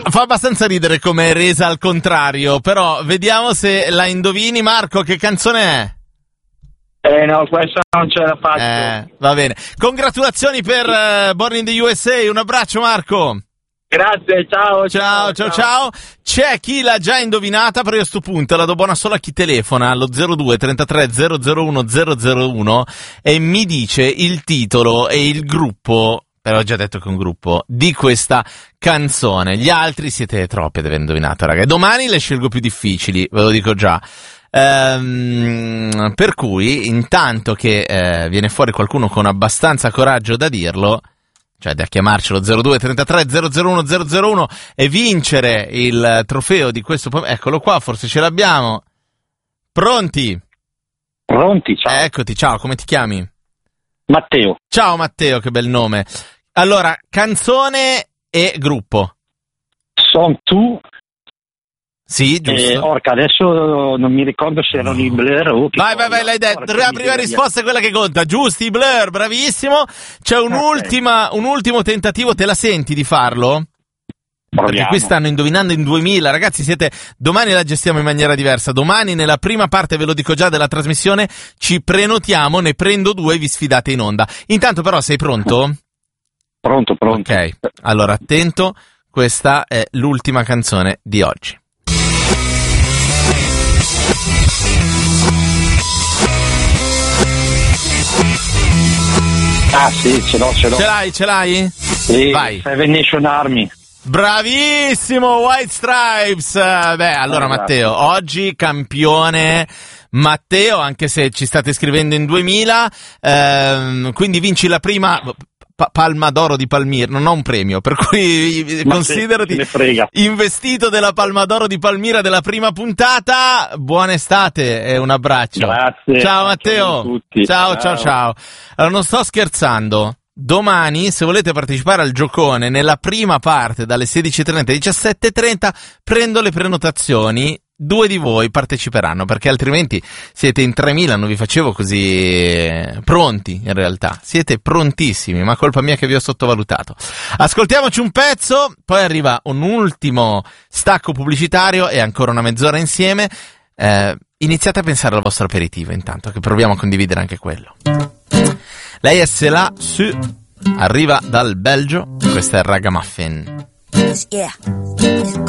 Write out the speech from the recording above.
Fa abbastanza ridere come è resa al contrario, però vediamo se la indovini. Marco, che canzone è? No, questa non ce la faccio. Va bene. Congratulazioni per Born in the USA. Un abbraccio, Marco. Grazie, ciao. C'è chi l'ha già indovinata, però io a sto punto la do buona solo a chi telefona allo 02 33 001 001 e mi dice il titolo e il gruppo, però ho già detto che è un gruppo, di questa canzone. Gli altri siete troppi ad aver indovinato, raga. Domani le scelgo più difficili, ve lo dico già. Per cui, intanto che viene fuori qualcuno con abbastanza coraggio da dirlo, cioè da chiamarcelo 02 33 001 001 e vincere il trofeo di questo eccolo qua, forse ce l'abbiamo. Pronti, ciao. Eccoti, ciao, come ti chiami? Matteo. Ciao Matteo, che bel nome. Allora, canzone e gruppo. Son tu. Sì, giusto. Orca, adesso non mi ricordo se erano i Blur o Vai, l'hai detto. La prima risposta è quella che conta. Giusti, i Blur, bravissimo. C'è un ultimo tentativo, te la senti di farlo? Proviamo. Perché qui stanno indovinando in 2000, ragazzi, domani la gestiamo in maniera diversa. Domani nella prima parte, ve lo dico già, della trasmissione ci prenotiamo, ne prendo 2 e vi sfidate in onda. Intanto però sei pronto? Pronto. Ok, allora attento, questa è l'ultima canzone di oggi. Ah sì, ce l'ho. Ce l'hai? Sì, vai. Seven Nation Army. Bravissimo, White Stripes. Allora Matteo, oggi campione Matteo, anche se ci state scrivendo in 2000, quindi vinci la prima Palma d'Oro di Palmira. Non ho un premio, per cui considerati investito della Palma d'Oro di Palmira della prima puntata. Buona estate e un abbraccio. Grazie. Ciao Matteo. A tutti. Ciao. Allora, non sto scherzando. Domani, se volete partecipare al giocone, nella prima parte, dalle 16:30 alle 17:30, prendo le prenotazioni. 2 di voi parteciperanno, perché altrimenti siete in 3.000, non vi facevo così pronti, in realtà. Siete prontissimi, ma colpa mia che vi ho sottovalutato. Ascoltiamoci un pezzo, poi arriva un ultimo stacco pubblicitario e ancora una mezz'ora insieme. Iniziate a pensare al vostro aperitivo, intanto, che proviamo a condividere anche quello. Lei è Sela Su, arriva dal Belgio, questa è Ragamuffin. Yeah.